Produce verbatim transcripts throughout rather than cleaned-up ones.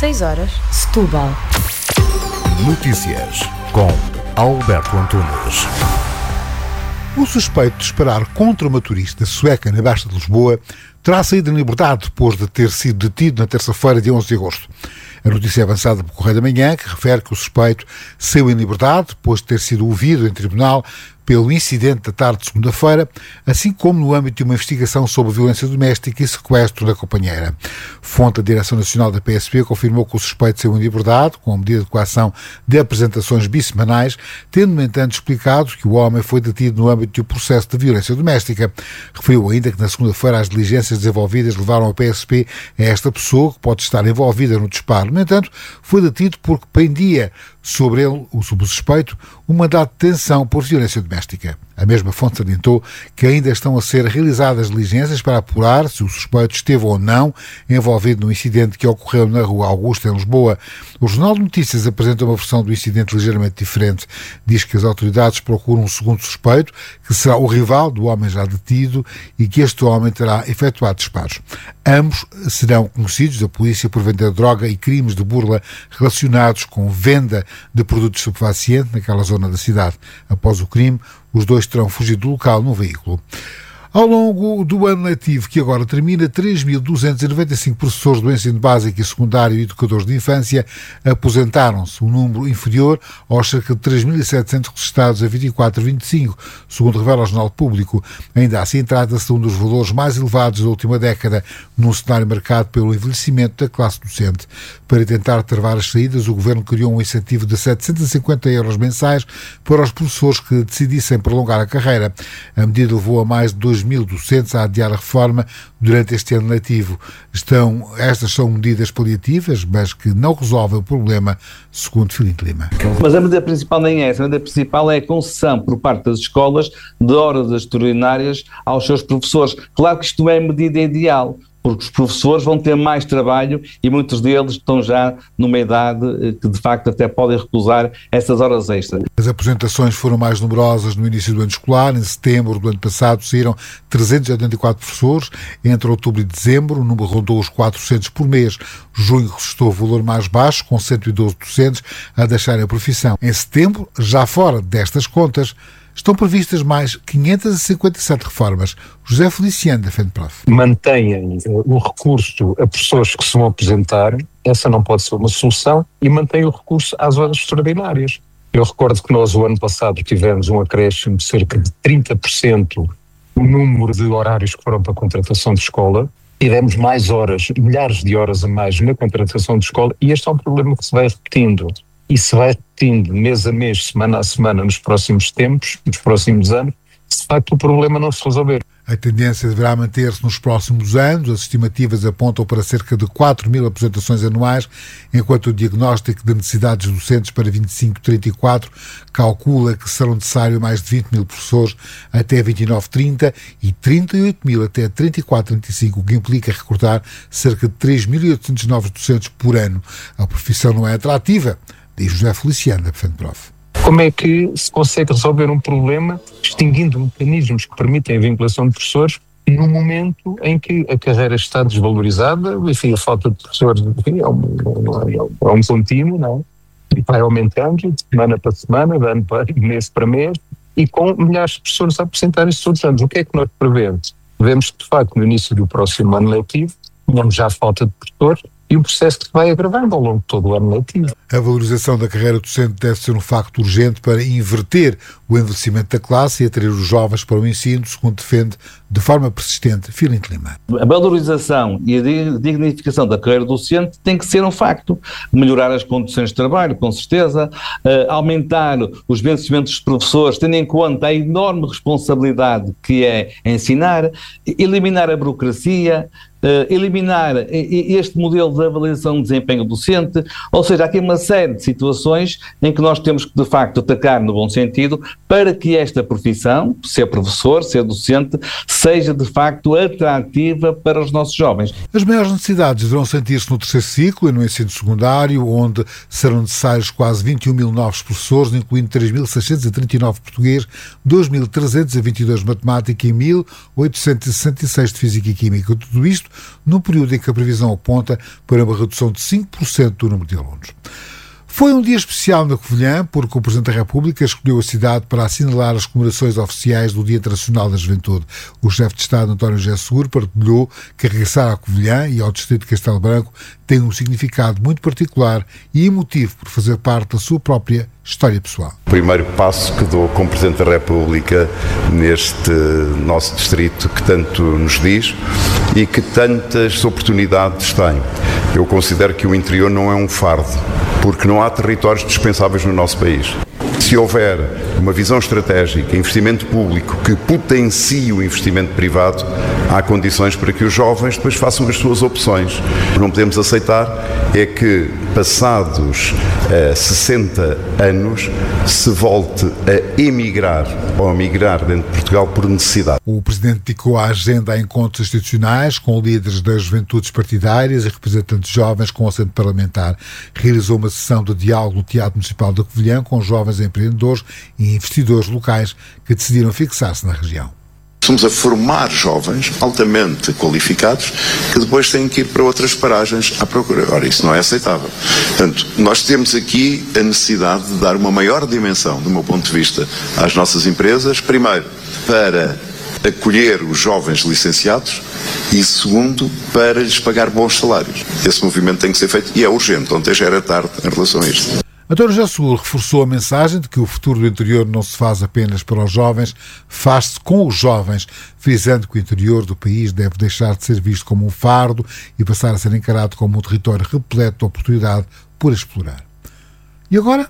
seis horas, Setúbal. Notícias com Alberto Antunes. O suspeito de disparar contra uma turista sueca na Baixa de Lisboa terá saído em liberdade depois de ter sido detido na terça-feira, dia onze de agosto. A notícia é avançada pelo Correio da Manhã, que refere que o suspeito saiu em liberdade depois de ter sido ouvido em tribunal pelo incidente da tarde de segunda-feira, assim como no âmbito de uma investigação sobre violência doméstica e sequestro da companheira. Fonte da Direção Nacional da P S P confirmou que o suspeito saiu em liberdade, com a medida de coação de apresentações bissemanais, tendo, no entanto, explicado que o homem foi detido no âmbito de um processo de violência doméstica. Referiu ainda que na segunda-feira as diligências desenvolvidas levaram a P S P a esta pessoa, que pode estar envolvida no disparo. No entanto, foi detido porque pendia sobre ele, sobre o suspeito, um mandado de detenção por violência doméstica. A mesma fonte salientou que ainda estão a ser realizadas diligências para apurar se o suspeito esteve ou não envolvido no incidente que ocorreu na Rua Augusta, em Lisboa. O Jornal de Notícias apresenta uma versão do incidente ligeiramente diferente. Diz que as autoridades procuram um segundo suspeito, que será o rival do homem já detido, e que este homem terá efetuado disparos. Ambos serão conhecidos da polícia por vender droga e crimes de burla relacionados com venda de produtos estupefacientes naquela zona da cidade. Após o crime, os dois terão fugido do local num veículo. Ao longo do ano letivo que agora termina, três mil duzentos e noventa e cinco professores do ensino básico e secundário e educadores de infância aposentaram-se, um número inferior aos cerca de três mil e setecentos registrados a vinte e quatro a vinte e cinco, segundo revela o Jornal Público. Ainda assim, trata-se de um dos valores mais elevados da última década, num cenário marcado pelo envelhecimento da classe docente. Para tentar travar as saídas, o Governo criou um incentivo de setecentos e cinquenta euros mensais para os professores que decidissem prolongar a carreira. A medida levou a mais de dois mil docentes a adiar a reforma durante este ano letivo. Estão, estas são medidas paliativas, mas que não resolvem o problema, segundo Filipe Lima. Mas a medida principal nem é essa. A medida principal é a concessão por parte das escolas de horas extraordinárias aos seus professores. Claro que isto não é a medida ideal, porque os professores vão ter mais trabalho e muitos deles estão já numa idade que de facto até podem recusar essas horas extras. As aposentações foram mais numerosas no início do ano escolar. Em setembro do ano passado saíram trezentos e oitenta e quatro professores. Entre outubro e dezembro o número rondou os quatrocentos por mês. Junho registrou o valor mais baixo, com cento e doze docentes a deixarem a profissão. Em setembro, já fora destas contas, estão previstas mais quinhentas e cinquenta e sete reformas. José Feliciano, da FENPROF. Mantenham o recurso a pessoas que se vão aposentar, essa não pode ser uma solução, e mantêm o recurso às horas extraordinárias. Eu recordo que nós, o ano passado, tivemos um acréscimo de cerca de trinta por cento no número de horários que foram para a contratação de escola. Tivemos mais horas, milhares de horas a mais na contratação de escola, e este é um problema que se vai repetindo. E se vai repetindo mês a mês, semana a semana, nos próximos tempos, nos próximos anos, se de facto o problema não se resolver. A tendência deverá manter-se nos próximos anos. As estimativas apontam para cerca de quatro mil aposentações anuais, enquanto o diagnóstico de necessidades docentes para vinte e cinco a trinta e quatro calcula que serão necessários mais de vinte mil professores até vinte e nove a trinta e trinta e oito mil até trinta e quatro a trinta e cinco, o que implica recrutar cerca de três mil e oitocentos novos docentes por ano. A profissão não é atrativa, diz José Feliciano, da FENPROF. Como é que se consegue resolver um problema extinguindo mecanismos que permitem a vinculação de professores no momento em que a carreira está desvalorizada? Enfim, a falta de professores, enfim, é, um, é um contínuo, não é? E vai aumentando de semana para semana, de ano para mês para mês, e com milhares de professores a apresentarem-se todos os anos. O que é que nós prevemos? Prevemos que, de facto, no início do próximo ano letivo, tenhamos já falta de professores, e um processo que vai agravando ao longo de todo o ano letivo. A valorização da carreira docente deve ser um facto urgente para inverter o envelhecimento da classe e atrair os jovens para o ensino, segundo defende de forma persistente Filipe Lima. A valorização e a dignificação da carreira docente tem que ser um facto. Melhorar as condições de trabalho, com certeza, uh, aumentar os vencimentos dos professores, tendo em conta a enorme responsabilidade que é ensinar, eliminar a burocracia, Uh, eliminar este modelo de avaliação de desempenho docente, ou seja, há aqui uma série de situações em que nós temos que, de facto, atacar no bom sentido para que esta profissão, ser professor, ser docente, seja, de facto, atrativa para os nossos jovens. As maiores necessidades deverão sentir-se no terceiro ciclo e no ensino secundário, onde serão necessários quase vinte e um mil novos professores, incluindo três mil seiscentos e trinta e nove português, dois mil trezentos e vinte e dois de matemática e mil oitocentos e sessenta e seis de física e química. Tudo isto num período em que a previsão aponta para uma redução de cinco por cento do número de alunos. Foi um dia especial na Covilhã, porque o Presidente da República escolheu a cidade para assinalar as comemorações oficiais do Dia Internacional da Juventude. O chefe de Estado, António José Seguro, partilhou que regressar à Covilhã e ao distrito de Castelo Branco tem um significado muito particular e emotivo por fazer parte da sua própria história pessoal. O primeiro passo que dou como Presidente da República neste nosso distrito que tanto nos diz e que tantas oportunidades tem. Eu considero que o interior não é um fardo, porque não há territórios dispensáveis no nosso país. Se houver uma visão estratégica, investimento público que potencie o investimento privado, há condições para que os jovens depois façam as suas opções. O que não podemos aceitar é que, passados eh, sessenta anos, se volte a emigrar ou a migrar dentro de Portugal por necessidade. O Presidente dedicou a agenda a encontros institucionais com líderes das juventudes partidárias e representantes jovens com assento parlamentar. Realizou uma sessão de diálogo no Teatro Municipal da Covilhã com jovens empreendedores e investidores locais que decidiram fixar-se na região. Estamos a formar jovens altamente qualificados que depois têm que ir para outras paragens à procura. Ora, isso não é aceitável. Portanto, nós temos aqui a necessidade de dar uma maior dimensão, do meu ponto de vista, às nossas empresas. Primeiro, para acolher os jovens licenciados e, segundo, para lhes pagar bons salários. Esse movimento tem que ser feito e é urgente. Ontem já era tarde em relação a isto. António José Seguro reforçou a mensagem de que o futuro do interior não se faz apenas para os jovens, faz-se com os jovens, frisando que o interior do país deve deixar de ser visto como um fardo e passar a ser encarado como um território repleto de oportunidade por explorar. E agora,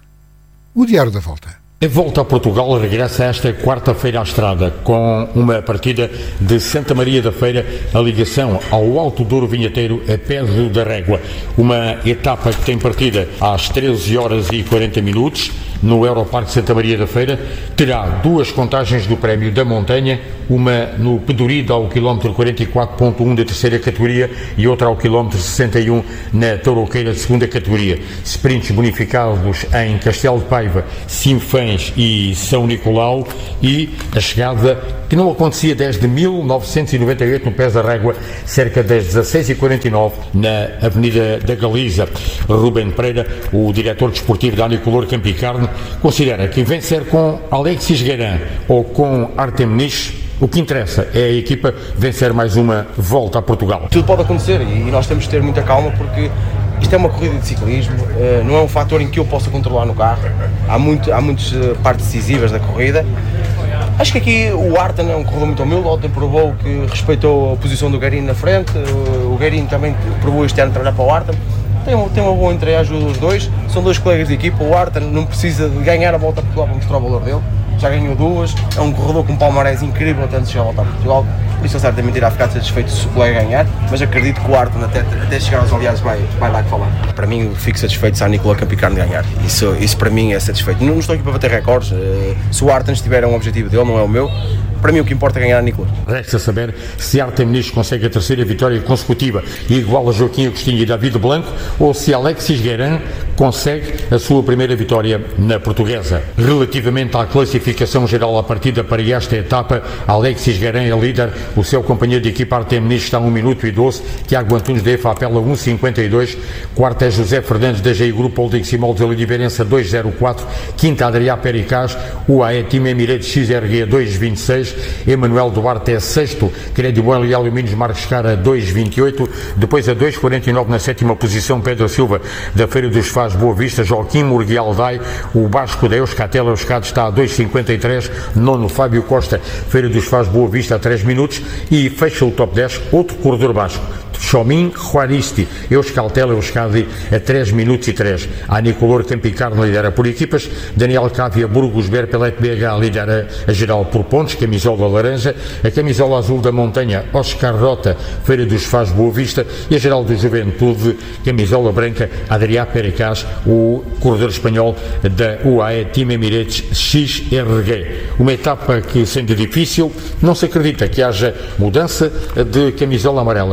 o Diário da Volta. A Volta a Portugal regressa esta quarta-feira à estrada, com uma partida de Santa Maria da Feira, a ligação ao Alto Douro Vinheteiro a Pedro da Régua. Uma etapa que tem partida às treze horas e quarenta minutos, no Europarque Santa Maria da Feira. Terá duas contagens do Prémio da Montanha, uma no Pedurido ao quilómetro quarenta e quatro ponto um da terceira categoria e outra ao quilómetro sessenta e um na Tourouqueira de segunda categoria. Sprints bonificados em Castelo de Paiva, Sinfãs e São Nicolau, e a chegada que não acontecia desde mil novecentos e noventa e oito no Pés da Régua, cerca das dezasseis e quarenta e nove na Avenida da Galiza. Rubén Pereira, o diretor desportivo da Anicolor Campicarne, considera que vencer com Alexis Guerin ou com Artem Nish, o que interessa é a equipa vencer mais uma Volta a Portugal. Tudo pode acontecer e nós temos de ter muita calma, porque isto é uma corrida de ciclismo, não é um fator em que eu possa controlar no carro. Há, muito, há muitas partes decisivas da corrida. Acho que aqui o Artem é um corredor muito humilde, ontem provou que respeitou a posição do Guerin na frente, o Guerin também provou este ano trabalhar para o Artem. Tem uma, tem uma boa entrega dos dois, são dois colegas de equipa. O Artem não precisa de ganhar a Volta a Portugal para mostrar o valor dele, já ganhou duas, é um corredor com um palmarés incrível até antes de chegar a Volta a Portugal, por isso ele certamente irá ficar satisfeito se o colega ganhar, mas acredito que o Artem até, até chegar aos aliados vai, vai lá que falar. Para mim, fico satisfeito se a Anicolor Campicarne ganhar, isso, isso para mim é satisfeito. Não, não estou aqui para bater recordes, se o Artem estiver a um objetivo dele, não é o meu. Para mim o que importa é ganhar a Anicolor. Resta saber se Artem Nish consegue a terceira vitória consecutiva e iguala Joaquim Agostinho e David Blanco, ou se Alexis Guerin consegue a sua primeira vitória na Portuguesa. Relativamente à classificação geral à partida para esta etapa, Alexis Guerin é líder, o seu companheiro de equipa Artem Nish está a um minuto e doze, Tiago Antunes da E F A apela um cinquenta e dois, quarto é José Fernandes da G I Grupo Holding Simol de Oliveirense dois zero quatro, quinta Adriá Pericaz, U A E Team Emirates X R G dois vinte e seis, Emanuel Duarte é sexto, Crédito Bom e Alumínios Marcos Cara dois vinte e oito, depois a dois quarenta e nove na sétima posição Pedro Silva da Feira dos Faz Boa Vista, Joaquim Murguial Dai, o Basco da Euskatel Euskado está a dois cinquenta e três, nono Fábio Costa, Feira dos Faz Boa Vista a três minutos, e fecha o top dez outro corredor basco, Chomin Juaristi, Euskaltel Euskadi a três minutos e três. A Anicolor Campicarne lidera por equipas, Daniel Cávia Burgos Berpelet B H lidera a geral por pontos, camisola laranja, a camisola azul da Montanha Oscar Rota, Feira dos Faz Boa Vista, e a geral do Juventude, camisola branca Adriá Pericaz, o corredor espanhol da U A E Team Emirates X R G. Uma etapa que, sendo difícil, não se acredita que haja mudança de camisola amarela. Lembra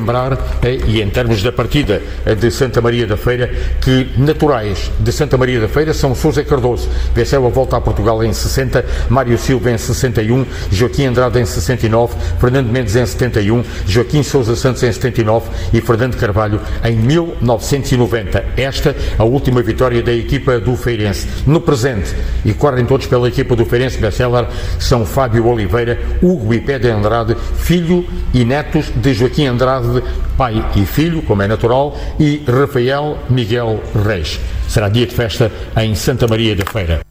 lembrar, e em termos da partida de Santa Maria da Feira, que naturais de Santa Maria da Feira são Sousa Cardoso, venceu a volta a Portugal em sessenta, Mário Silva em sessenta e um, Joaquim Andrade em sessenta e nove, Fernando Mendes em setenta e um, Joaquim Sousa Santos em setenta e nove e Fernando Carvalho em mil novecentos e noventa. Esta a última vitória da equipa do Feirense. No presente, e correm todos pela equipa do Feirense Bestseller, são Fábio Oliveira, Hugo Ipé de Andrade, filho e netos de Joaquim Andrade, pai e filho, como é natural, e Rafael Miguel Reis. Será dia de festa em Santa Maria da Feira.